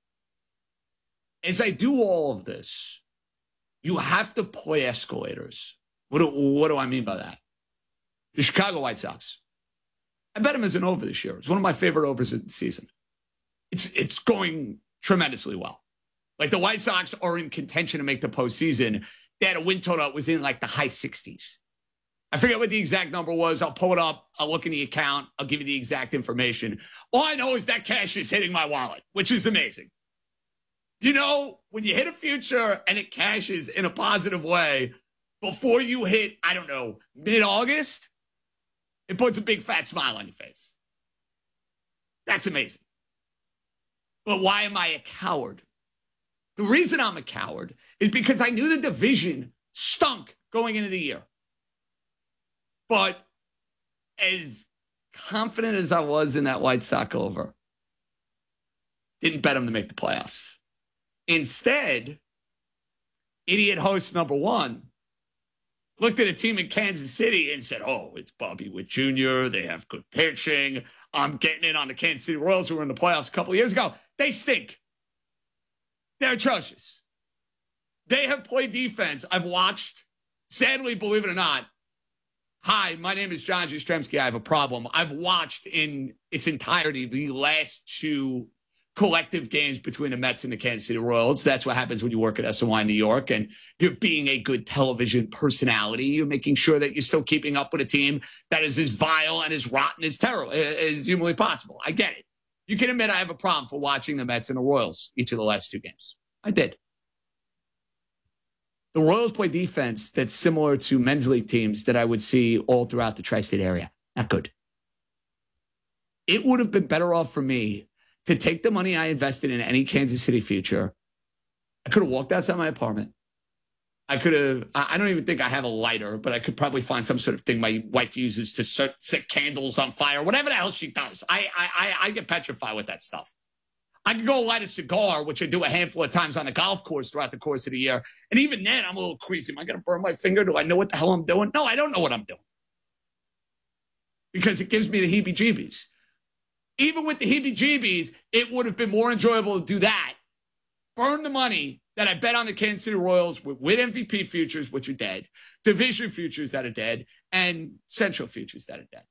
As I do all of this, you have to play escalators. What do, what do I mean by that? The Chicago White Sox. I bet them as an over this year. It's one of my favorite overs of the season. It's it's going tremendously well. Like, the White Sox are in contention to make the postseason. They had a win total that was in like the high sixties. I forget what the exact number was. I'll pull it up. I'll look in the account. I'll give you the exact information. All I know is that cash is hitting my wallet, which is amazing. You know, when you hit a future and it cashes in a positive way before you hit, I don't know, mid-August, it puts a big fat smile on your face. That's amazing. But why am I a coward? The reason I'm a coward is because I knew the division stunk going into the year. But as confident as I was in that White Sox over, didn't bet them to make the playoffs. Instead, idiot host number one looked at a team in Kansas City and said, oh, it's Bobby Witt Junior They have good pitching. I'm getting in on the Kansas City Royals who were in the playoffs a couple of years ago. They stink. They're atrocious. They have played defense. I've watched, sadly, believe it or not. Hi, my name is John Jastrzemski. I have a problem. I've watched in its entirety the last two collective games between the Mets and the Kansas City Royals. That's what happens when you work at S N Y New York and you're being a good television personality. You're making sure that you're still keeping up with a team that is as vile and as rotten as terrible as humanly possible. I get it. You can admit I have a problem for watching the Mets and the Royals each of the last two games. I did. The Royals play defense that's similar to men's league teams that I would see all throughout the tri-state area. Not good. It would have been better off for me to take the money I invested in any Kansas City future. I could have walked outside my apartment. I could have, I don't even think I have a lighter, but I could probably find some sort of thing my wife uses to set, set candles on fire, whatever the hell she does. I, I, I, I get petrified with that stuff. I could go light a cigar, which I do a handful of times on the golf course throughout the course of the year. And even then, I'm a little queasy. Am I going to burn my finger? Do I know what the hell I'm doing? No, I don't know what I'm doing. Because it gives me the heebie-jeebies. Even with the heebie-jeebies, it would have been more enjoyable to do that. Burn the money that I bet on the Kansas City Royals with, with M V P futures, which are dead, division futures that are dead, and Central futures that are dead.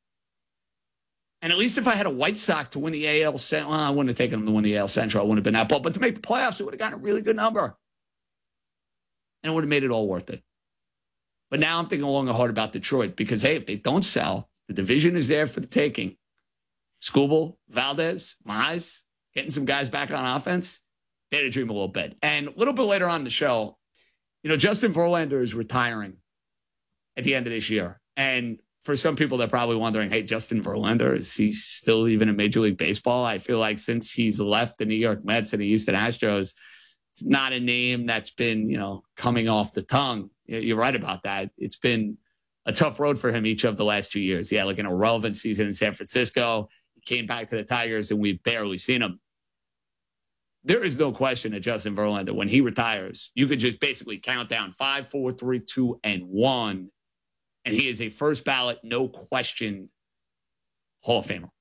And at least if I had a White Sox to win the A L Central, well, I wouldn't have taken them to win the A L Central. I wouldn't have been that ball. But to make the playoffs, it would have gotten a really good number. And it would have made it all worth it. But now I'm thinking long and hard about Detroit because, hey, if they don't sell, the division is there for the taking. Skubal, Valdez, Mize, getting some guys back on offense, they had to dream a little bit. And a little bit later on in the show, you know, Justin Verlander is retiring at the end of this year. And for some people, they're probably wondering, hey, Justin Verlander, is he still even in Major League Baseball? I feel like since he's left the New York Mets and the Houston Astros, it's not a name that's been, you know, coming off the tongue. You're right about that. It's been a tough road for him each of the last two years. He had like an irrelevant season in San Francisco. He came back to the Tigers, and we've barely seen him. There is no question that Justin Verlander, when he retires, you could just basically count down five, four, three, two, and one. And he is a first ballot, no question, Hall of Famer.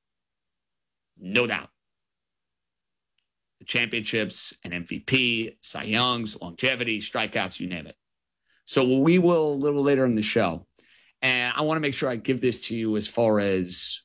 No doubt. The championships, an M V P, Cy Youngs, longevity, strikeouts, you name it. So we will, a little later in the show, And I want to make sure I give this to you as far as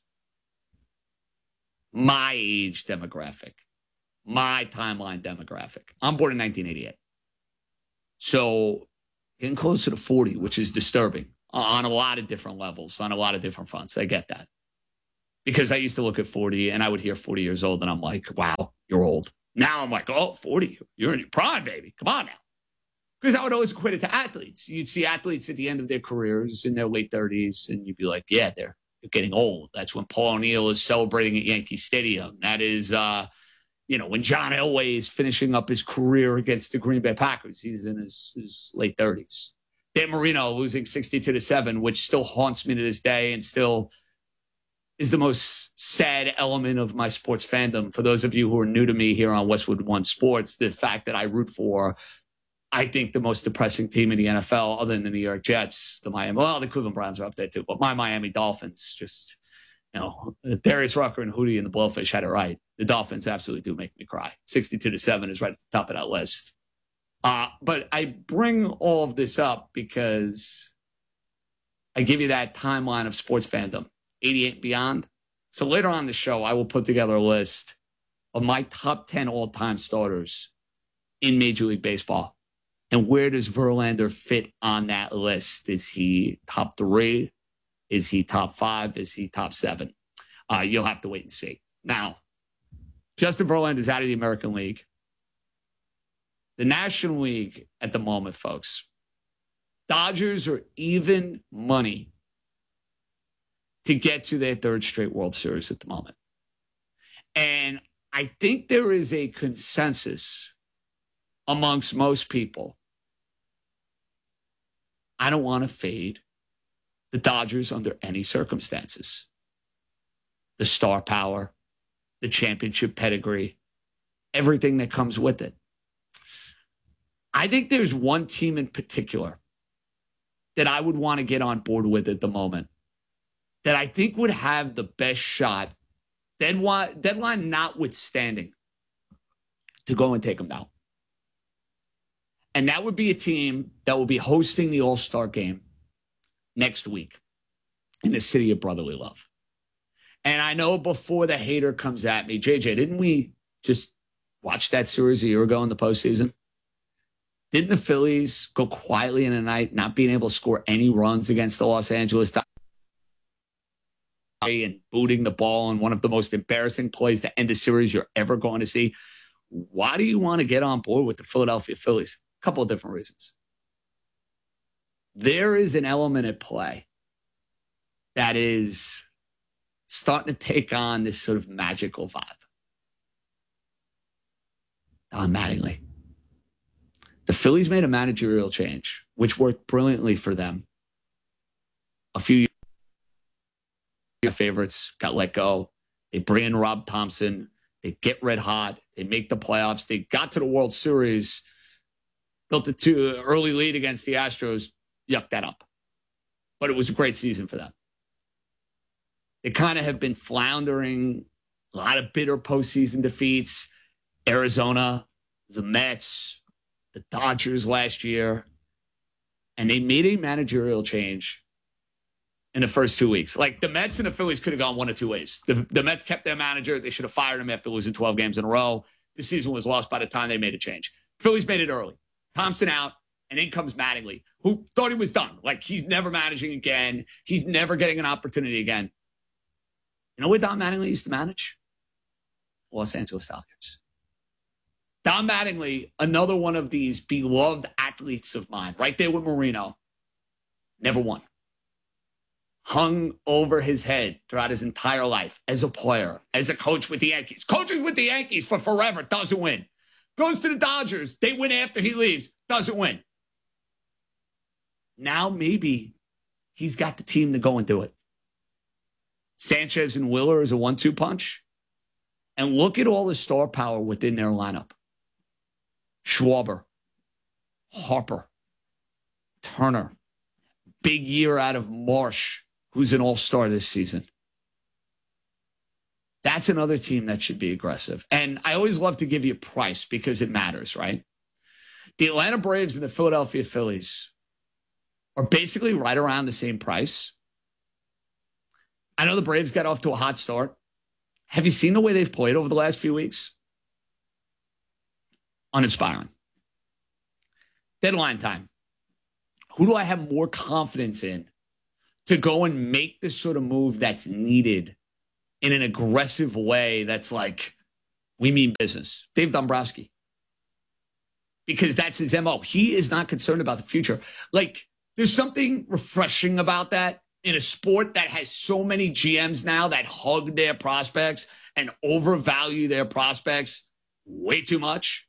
my age demographic, my timeline demographic. I'm born in nineteen eighty-eight. So getting closer to forty, which is disturbing on a lot of different levels, on a lot of different fronts. I get that. Because I used to look at forty and I would hear forty years old and I'm like, wow, you're old. Now I'm like, oh, forty, you're in your prime, baby. Come on now. Because I would always equate it to athletes. You'd see athletes at the end of their careers in their late thirties and you'd be like, yeah, they're, they're getting old. That's when Paul O'Neill is celebrating at Yankee Stadium. That is, uh, you know, when John Elway is finishing up his career against the Green Bay Packers. He's in his, his late thirties. Dan Marino losing sixty-two to seven, which still haunts me to this day and still is the most sad element of my sports fandom. For those of you who are new to me here on Westwood One Sports, the fact that I root for, I think, the most depressing team in the N F L, other than the New York Jets, the Miami, well, the Cleveland Browns are up there too, but my Miami Dolphins just, you know, Darius Rucker and Hootie and the Blowfish had it right. The Dolphins absolutely do make me cry. sixty-two to seven is right at the top of that list. Uh, but I bring all of this up because I give you that timeline of sports fandom, eighty-eight and beyond. So later on in the show, I will put together a list of my top ten all-time starters in Major League Baseball. And where does Verlander fit on that list? Is he top three? Is he top five? Is he top seven? Uh, you'll have to wait and see. Now, Justin Verlander is out of the American League. The National League at the moment, folks, Dodgers are even money to get to their third straight World Series at the moment. And I think there is a consensus amongst most people. I don't want to fade the Dodgers under any circumstances. The star power, the championship pedigree, everything that comes with it. I think there's one team in particular that I would want to get on board with at the moment that I think would have the best shot, deadline, deadline notwithstanding, to go and take them down. And that would be a team that will be hosting the All-Star game next week in the city of brotherly love. And I know before the hater comes at me, J J, didn't we just watch that series a year ago in the postseason? Didn't the Phillies go quietly in the night, not being able to score any runs against the Los Angeles Dodgers and booting the ball in one of the most embarrassing plays to end a series you're ever going to see? Why do you want to get on board with the Philadelphia Phillies? A couple of different reasons. There is an element at play that is starting to take on this sort of magical vibe. Don Mattingly. The Phillies made a managerial change, which worked brilliantly for them. A few years, favorites got let go. They bring in Rob Thompson. They get red hot. They make the playoffs. They got to the World Series, built a two early lead against the Astros, yucked that up. But it was a great season for them. They kind of have been floundering, a lot of bitter postseason defeats. Arizona, the Mets, the Dodgers last year, and they made a managerial change in the first two weeks. Like, the Mets and the Phillies could have gone one of two ways. The, the Mets kept their manager. They should have fired him after losing twelve games in a row. The season was lost by the time they made a change. Phillies made it early. Thompson out, and in comes Mattingly, who thought he was done. Like, he's never managing again. He's never getting an opportunity again. You know where Don Mattingly used to manage? Los Angeles Dodgers. Don Mattingly, another one of these beloved athletes of mine, right there with Marino, never won. Hung over his head throughout his entire life as a player, as a coach with the Yankees. Coaches with the Yankees for forever, doesn't win. Goes to the Dodgers, they win after he leaves, doesn't win. Now maybe he's got the team to go and do it. Sanchez and Wheeler is a one two punch. And look at all the star power within their lineup. Schwarber, Harper, Turner, big year out of Marsh, who's an all-star this season. That's another team that should be aggressive. And I always love to give you a price because it matters, right? The Atlanta Braves and the Philadelphia Phillies are basically right around the same price. I know the Braves got off to a hot start. Have you seen the way they've played over the last few weeks? Uninspiring. Deadline time. Who do I have more confidence in to go and make the sort of move that's needed in an aggressive way that's like, we mean business? Dave Dombrowski. Because that's his M O. He is not concerned about the future. Like, there's something refreshing about that in a sport that has so many G Ms now that hug their prospects and overvalue their prospects way too much.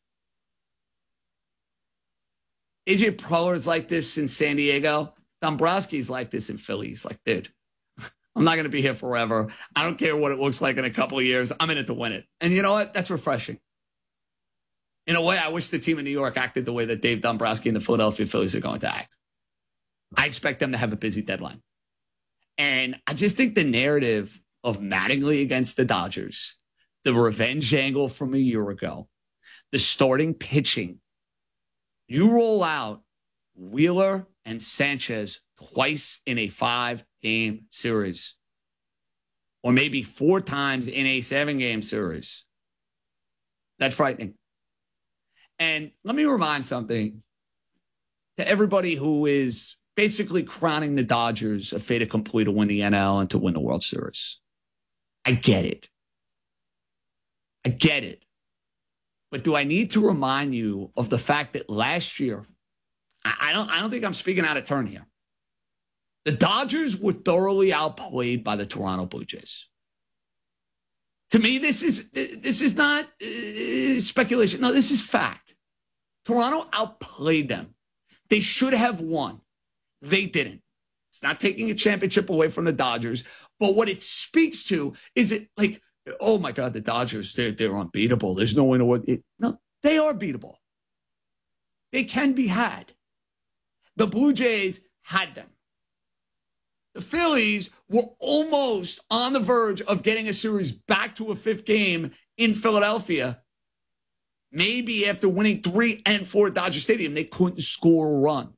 A J Preller is like this in San Diego. Dombrowski's like this in Philly. He's like, dude, I'm not going to be here forever. I don't care what it looks like in a couple of years. I'm in it to win it. And you know what? That's refreshing. In a way, I wish the team in New York acted the way that Dave Dombrowski and the Philadelphia Phillies are going to act. I expect them to have a busy deadline. And I just think the narrative of Mattingly against the Dodgers, the revenge angle from a year ago, the starting pitching, you roll out Wheeler and Sanchez twice in a five-game series, or maybe four times in a seven-game series. That's frightening. And let me remind something to everybody who is basically crowning the Dodgers a fait accompli to win the N L and to win the World Series. I get it. I get it. But do I need to remind you of the fact that last year, I don't, I don't think I'm speaking out of turn here. The Dodgers were thoroughly outplayed by the Toronto Blue Jays. To me, this is this is not uh, speculation. No, this is fact. Toronto outplayed them. They should have won. They didn't. It's not taking a championship away from the Dodgers. But what it speaks to is it like, oh my God, the Dodgers, they're, they're unbeatable. There's no way to win. It, no, they are beatable. They can be had. The Blue Jays had them. The Phillies were almost on the verge of getting a series back to a fifth game in Philadelphia. Maybe after winning three and four at Dodger Stadium, they couldn't score a run.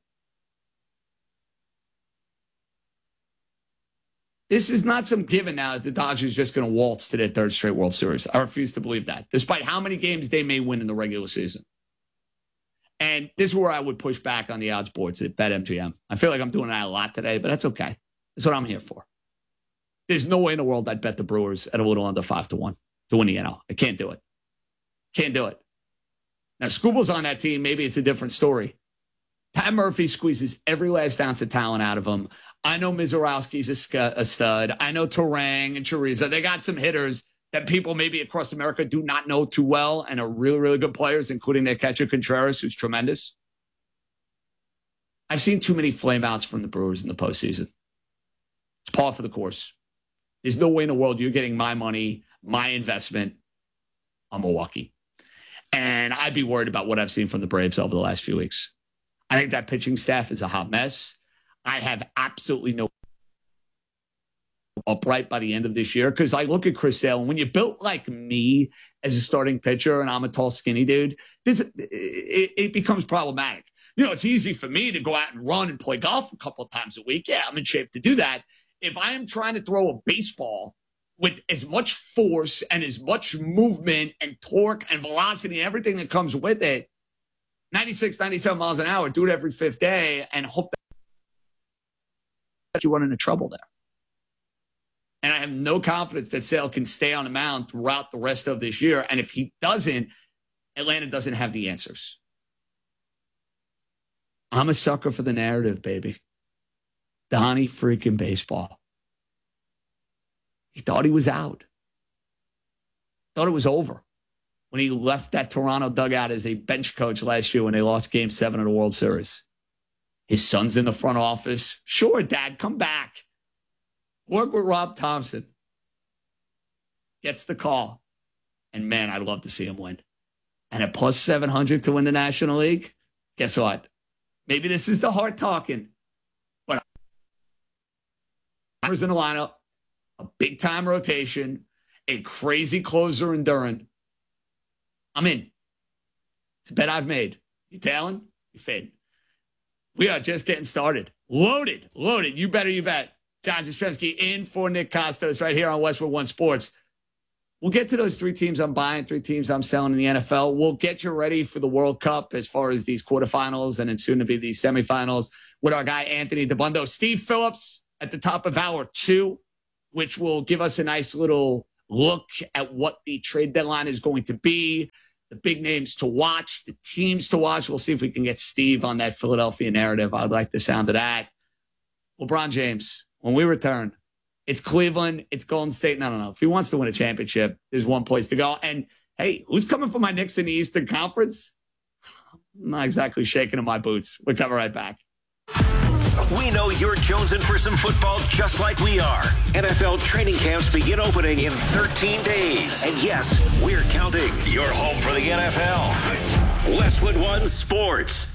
This is not some given now that the Dodgers are just going to waltz to their third straight World Series. I refuse to believe that, despite how many games they may win in the regular season. And this is where I would push back on the odds boards at BetMGM. I feel like I'm doing that a lot today, but that's okay. That's what I'm here for. There's no way in the world I'd bet the Brewers at a little under five to one to win the N L. I can't do it. Can't do it. Now, Scooble's on that team. Maybe it's a different story. Pat Murphy squeezes every last ounce of talent out of him. I know Mizorowski's a, sc- a stud. I know Turang and Chiriza. They got some hitters that people maybe across America do not know too well and are really, really good players, including their catcher Contreras, who's tremendous. I've seen too many flameouts from the Brewers in the postseason. It's par for the course. There's no way in the world you're getting my money, my investment on Milwaukee. And I'd be worried about what I've seen from the Braves over the last few weeks. I think that pitching staff is a hot mess. I have absolutely no upright by the end of this year because I look at Chris Sale, and when you're built like me as a starting pitcher and I'm a tall, skinny dude, this, it, it becomes problematic. You know, it's easy for me to go out and run and play golf a couple of times a week. Yeah, I'm in shape to do that. If I am trying to throw a baseball with as much force and as much movement and torque and velocity and everything that comes with it, ninety-six, ninety-seven miles an hour, do it every fifth day and hope that you run into trouble there. And I have no confidence that Sale can stay on the mound throughout the rest of this year. And if he doesn't, Atlanta doesn't have the answers. I'm a sucker for the narrative, baby. Donnie freaking baseball. He thought he was out. Thought it was over when he left that Toronto dugout as a bench coach last year when they lost game seven of the World Series. His son's in the front office. Sure, Dad, come back. Work with Rob Thompson. Gets the call. And, man, I'd love to see him win. And at plus seven hundred to win the National League, guess what? Maybe this is the heart talking. But in the lineup, a big-time rotation, a crazy closer in Duran. I'm in. It's a bet I've made. You tailing? You fading? We are just getting started. Loaded, loaded. You better, you bet. John Jastrzemski in for Nick Costos right here on Westwood One Sports. We'll get to those three teams I'm buying, three teams I'm selling in the N F L. We'll get you ready for the World Cup as far as these quarterfinals and then soon to be these semifinals with our guy Anthony DeBundo. Steve Phillips at the top of hour two, which will give us a nice little look at what the trade deadline is going to be, the big names to watch, the teams to watch. We'll see if we can get Steve on that Philadelphia narrative. I'd like the sound of that. LeBron James, when we return, it's Cleveland, it's Golden State. No, no, no. If he wants to win a championship, there's one place to go. And, hey, who's coming for my Knicks in the Eastern Conference? I'm not exactly shaking in my boots. We'll come right back. We know you're jonesing for some football just like we are. N F L training camps begin opening in thirteen days. And yes, we're counting. Your home for the N F L. Westwood One Sports.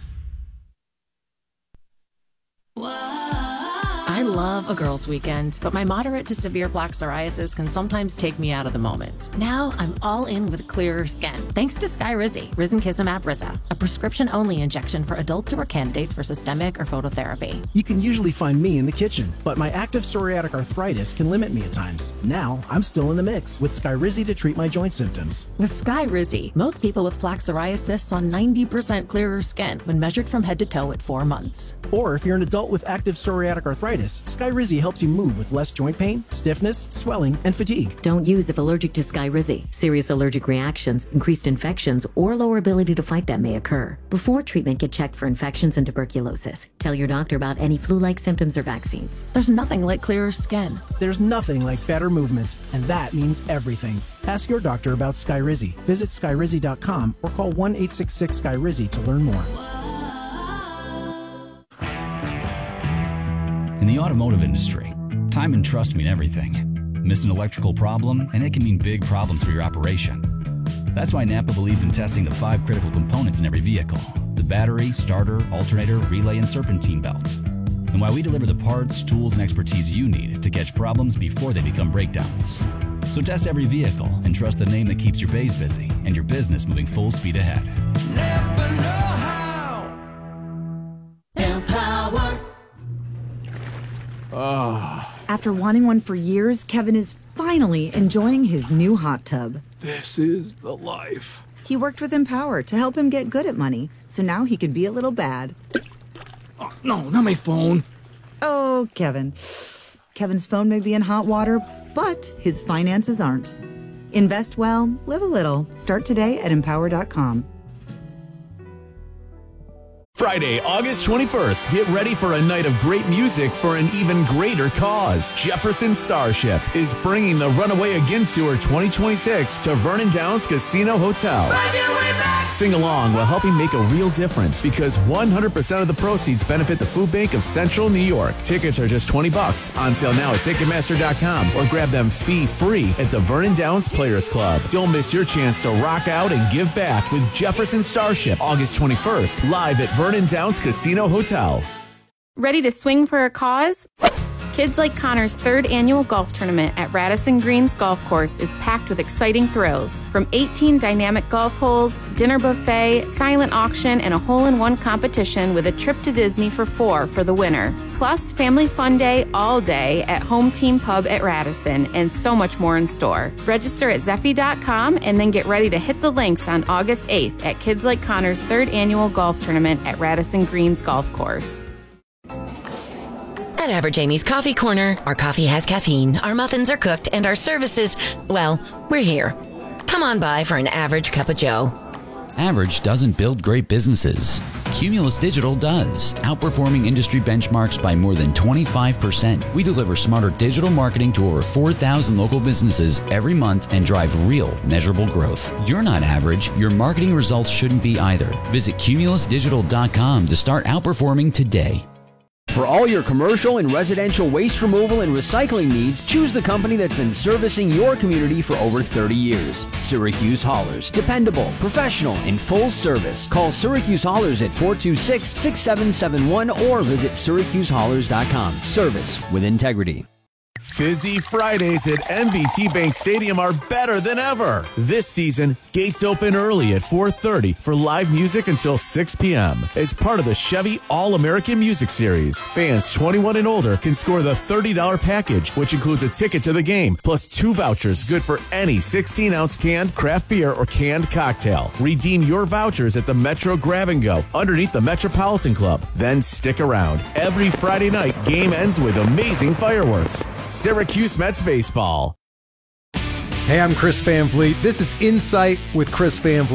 I love a girls' weekend, but my moderate to severe plaque psoriasis can sometimes take me out of the moment. Now I'm all in with clearer skin, thanks to Skyrizi, Risankizumab Riza, a prescription-only injection for adults who are candidates for systemic or phototherapy. You can usually find me in the kitchen, but my active psoriatic arthritis can limit me at times. Now I'm still in the mix with Skyrizi to treat my joint symptoms. With Skyrizi, most people with plaque psoriasis saw ninety percent clearer skin when measured from head to toe at four months. Or if you're an adult with active psoriatic arthritis, Skyrizi helps you move with less joint pain, stiffness, swelling, and fatigue. Don't use if allergic to Skyrizi. Serious allergic reactions, increased infections, or lower ability to fight them may occur. Before treatment, get checked for infections and tuberculosis. Tell your doctor about any flu-like symptoms or vaccines. There's nothing like clearer skin. There's nothing like better movement, and that means everything. Ask your doctor about Skyrizi. Visit Skyrizi dot com or call one eight six six Skyrizi to learn more. In the automotive industry, time and trust mean everything. Miss an electrical problem, and it can mean big problems for your operation. That's why Napa believes in testing the five critical components in every vehicle: the battery, starter, alternator, relay, and serpentine belt. And why we deliver the parts, tools, and expertise you need to catch problems before they become breakdowns. So test every vehicle and trust the name that keeps your bays busy and your business moving full speed ahead. Napa know-how. Empower. Oh. After wanting one for years, Kevin is finally enjoying his new hot tub. This is the life. He worked with Empower to help him get good at money, so now he can be a little bad. Oh, no, not my phone. Oh, Kevin. Kevin's phone may be in hot water, but his finances aren't. Invest well, live a little. Start today at empower dot com. Friday, August twenty-first, get ready for a night of great music for an even greater cause. Jefferson Starship is bringing the Runaway Again Tour twenty twenty-six to Vernon Downs Casino Hotel. Sing along while helping make a real difference because one hundred percent of the proceeds benefit the Food Bank of Central New York. Tickets are just twenty bucks, on sale now at Ticketmaster dot com or grab them fee-free at the Vernon Downs Players Club. Don't miss your chance to rock out and give back with Jefferson Starship, August twenty-first, live at Vernon Downs Casino Hotel. Ready to swing for a cause? Kids Like Connor's third annual golf tournament at Radisson Greens Golf Course is packed with exciting thrills. From eighteen dynamic golf holes, dinner buffet, silent auction, and a hole-in-one competition with a trip to Disney for four for the winner. Plus, family fun day all day at Home Team Pub at Radisson, and so much more in store. Register at Zeffy dot com and then get ready to hit the links on August eighth at Kids Like Connor's third annual golf tournament at Radisson Greens Golf Course. At Average Amy's Coffee Corner, our coffee has caffeine, our muffins are cooked, and our services, well, we're here. Come on by for an average cup of joe. Average doesn't build great businesses. Cumulus Digital does, outperforming industry benchmarks by more than twenty-five percent. We deliver smarter digital marketing to over four thousand local businesses every month and drive real, measurable growth. You're not average. Your marketing results shouldn't be either. Visit cumulus digital dot com to start outperforming today. For all your commercial and residential waste removal and recycling needs, choose the company that's been servicing your community for over thirty years. Syracuse Haulers. Dependable, professional, and full service. Call Syracuse Haulers at four two six, six seven seven one or visit syracuse haulers dot com. Service with integrity. Fizzy Fridays at M B T Bank Stadium are better than ever. This season, gates open early at four thirty for live music until six p.m. As part of the Chevy All-American Music Series, fans twenty-one and older can score the thirty dollars package, which includes a ticket to the game, plus two vouchers good for any sixteen-ounce canned craft beer or canned cocktail. Redeem your vouchers at the Metro Grab and Go underneath the Metropolitan Club. Then stick around. Every Friday night, game ends with amazing fireworks. Syracuse Mets baseball. Hey, I'm Chris Van Vliet. This is Insight with Chris Van Vliet.